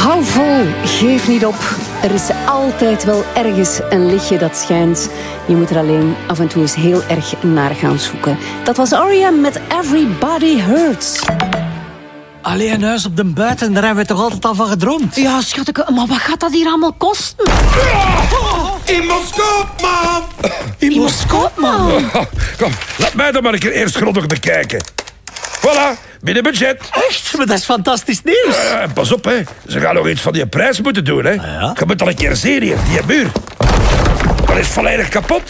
Hou vol, geef niet op. Er is altijd wel ergens een lichtje dat schijnt. Je moet er alleen af en toe eens heel erg naar gaan zoeken. Dat was R.E.M. met Everybody Hurts. Allee, een huis op de buiten, daar hebben we toch altijd al van gedroomd? Ja, schatje, maar wat gaat dat hier allemaal kosten? In Moskou, man! In Moskou, man! Kom, laat mij dan maar een keer eerst grondig bekijken. Voilà, binnen budget. Echt? Maar dat is fantastisch nieuws. Pas op, hè. Ze gaan nog iets van die prijs moeten doen, hè. Ja? Je moet al een keer zien hier, die muur. Dat is volledig kapot.